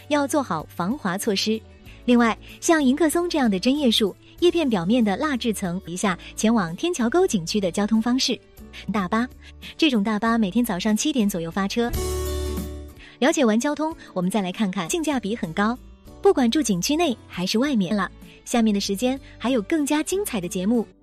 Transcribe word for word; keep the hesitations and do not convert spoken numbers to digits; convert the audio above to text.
要做好防滑措施。另外，像迎客松这样的针叶树，叶片表面的蜡质层一下前往天桥沟景区的交通方式。大巴，这种大巴每天早上七点左右发车。了解完交通，我们再来看看性价比很高，不管住景区内还是外面了。下面的时间还有更加精彩的节目